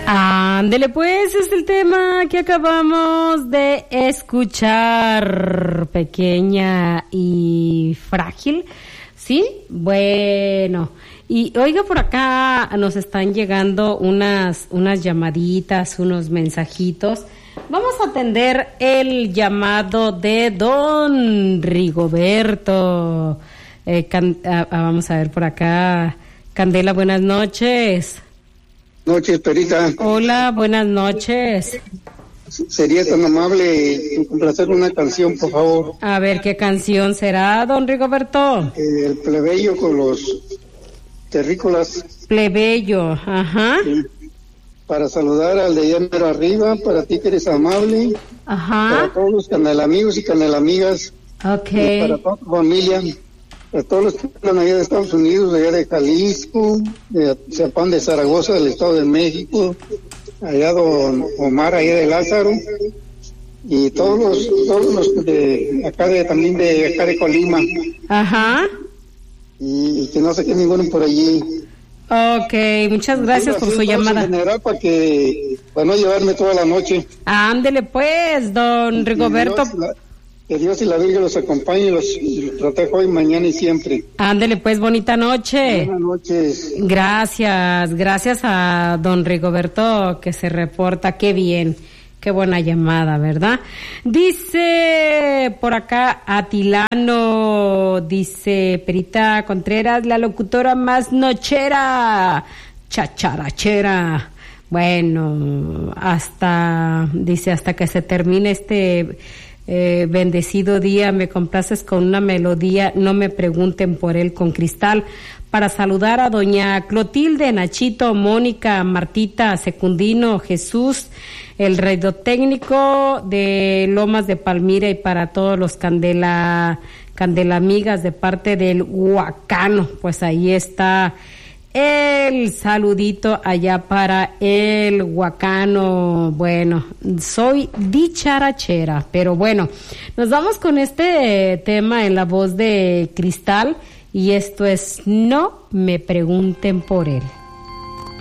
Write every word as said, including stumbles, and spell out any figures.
Ándele pues, es el tema que acabamos de escuchar, pequeña y frágil, ¿sí? Bueno, y oiga, por acá nos están llegando unas, unas llamaditas, unos mensajitos. Vamos a atender el llamado de don Rigoberto. Eh, can, ah, vamos a ver por acá. Candela, buenas noches. Noches, Perita. Hola, buenas noches. Sería tan amable complacer una canción, por favor. A ver, ¿qué canción será, don Rigoberto? Eh, el plebeyo con los terrícolas. Plebeyo, ajá. Sí. Para saludar al de allá mero arriba, para ti que eres amable. Ajá. Para todos los canelamigos y canelamigas. Ok. Para toda tu familia. Para todos los que están allá de Estados Unidos, de allá de Jalisco, de Zapan de Zaragoza, del Estado de México, allá don Omar, allá de Lázaro, y todos los, todos los de acá de, también de acá de Colima. Ajá. Y, y que no se quede ninguno por allí. Ok, muchas gracias por su llamada. En general, para que, para no llevarme toda la noche. Ándele pues, don Rigoberto. Que Dios y la Virgen los acompañe y los, y los proteja hoy, mañana y siempre. Ándele pues, bonita noche. Buenas noches. Gracias, gracias a don Rigoberto que se reporta, qué bien, qué buena llamada, ¿verdad? Dice por acá Atilano, dice Perita Contreras, la locutora más nochera, chacharachera. Bueno, hasta, dice, hasta que se termine este... Eh, bendecido día, me complaces con una melodía, no me pregunten por él, con Cristal, para saludar a doña Clotilde, Nachito, Mónica, Martita, Secundino, Jesús, el radiotécnico de Lomas de Palmira, y para todos los Candela, Candela amigas de parte del Huacano. Pues ahí está el saludito allá para el Huacano. Bueno, soy dicharachera, pero bueno, nos vamos con este tema en la voz de Cristal, y esto es No me pregunten por él.